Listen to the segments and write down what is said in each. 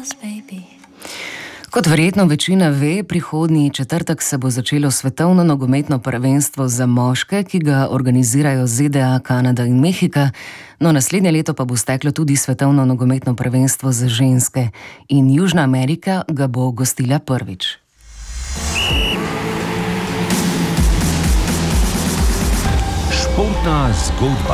Kot verjetno večina ve, prihodnji četrtek se bo začelo svetovno nogometno prvenstvo za moške, ki ga organizirajo ZDA, Kanada in Mehika, no naslednje leto pa bo steklo tudi svetovno nogometno prvenstvo za ženske in Južna Amerika ga bo gostila prvič. Športna zgodba.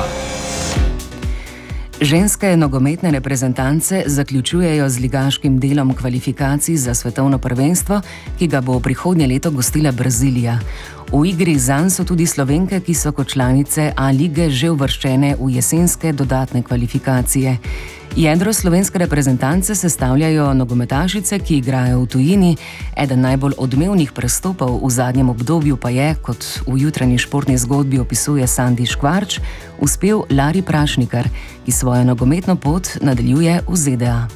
Ženske nogometne reprezentance zaključujejo z ligaškim delom kvalifikacij za svetovno prvenstvo, ki ga bo prihodnje leto gostila Brazilija. V igri zanj so tudi Slovenke, ki so kot članice A lige že uvrščene v jesenske dodatne kvalifikacije. Jedro slovenske reprezentance sestavljajo nogometašice, ki igrajo v tujini. Eden najbolj odmevnih prestopov v zadnjem obdobju pa je, kot v jutranji športni zgodbi opisuje Sandi Škvarč, uspel Lari Prašnikar, ki svojo nogometno pot nadaljuje v ZDA.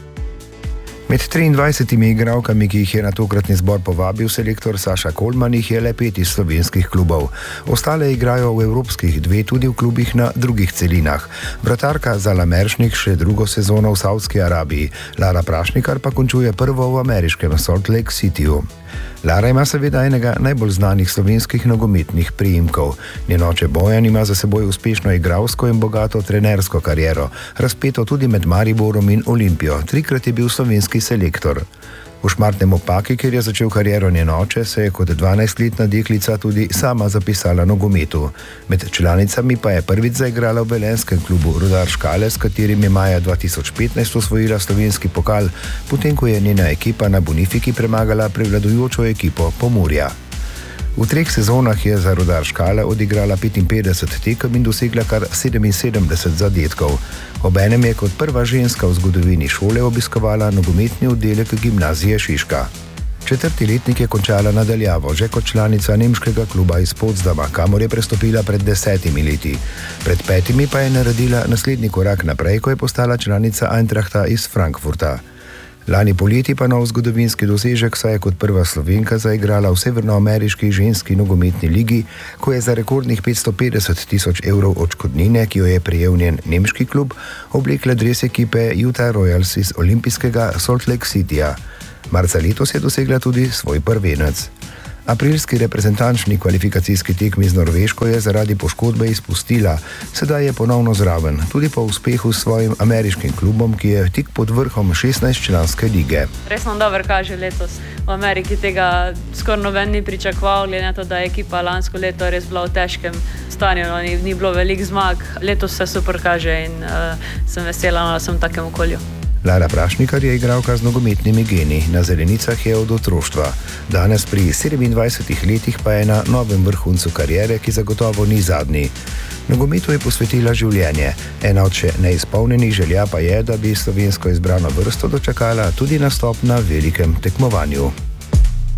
Med 23 igralkami, ki jih je na tokratni zbor povabil selektor Saša Kolman, jih je le 5 iz slovenskih klubov. Ostale igrajo v evropskih, 2 tudi v klubih na drugih celinah. Vratarka Zala Meršnik še drugo sezono v Saudski Arabiji, Lara Prašnikar pa končuje prvo v ameriškem Salt Lake Cityju. Lara ima seveda enega najbolj znanih slovenskih nogometnih priimkov. Njen oče Bojan ima za seboj uspešno igralsko in bogato trenersko kariero, razpeto tudi med Mariborom in Olimpijo. 3-krat je bil slovenski selektor. V Šmartnem ob Paki, kjer je začel kariero njen oče, se je kot 12-letna deklica tudi sama zapisala nogometu. Med članicami pa je prvič zaigrala v velenjskem klubu Rudar Škale, s katerim je maja 2015 osvojila slovenski pokal, potem ko je njena ekipa na Bonifiki premagala prevladujočo ekipo Pomurja. V 3 sezonah je za Rudar Škale odigrala 55 tekem in dosegla kar 77 zadetkov. Obenem je kot prva ženska v zgodovini šole obiskovala nogometni oddelek gimnazije Šiška. 4. letnik je končala nadaljavo že kot članica nemškega kluba iz Potsdama, kamor je prestopila pred 10 leti. Pred 5 pa je naredila naslednji korak naprej, ko je postala članica Eintrachta iz Frankfurta. Lani poleti pa nov zgodovinski dosežek, saj je kot prva Slovenka zaigrala v severnoameriški ženski nogometni ligi, ko je za rekordnih 550 000 evrov odškodnine, ki jo je prejel njen nemški klub, oblekla dres ekipe Utah Royals iz olimpijskega Salt Lake Cityja. Marca letos je dosegla tudi svoj prvenec. Aprilski reprezentančni kvalifikacijski tekmi z Norveško je zaradi poškodbe izpustila, sedaj je ponovno zraven, tudi po uspehu s svojim ameriškim klubom, ki je tik pod vrhom 16-članske lige. Res nam dobro kaže letos. V Ameriki tega skoraj noben ni pričakoval, glede na to, da je ekipa lansko leto res bila v težkem stanju, ni bilo veliko zmag. Letos se super kaže in sem vesela, da sem v takem okolju. Lara Prašnikar je igralka z nogometnimi geni, na zelenicah je od otroštva. Danes pri 27 letih pa je na novem vrhuncu kariere, ki zagotovo ni zadnji. Nogometu je posvetila življenje. Ena od še neizpolnjenih želja pa je, da bi slovensko izbrano vrsto dočakala tudi nastop na velikem tekmovanju.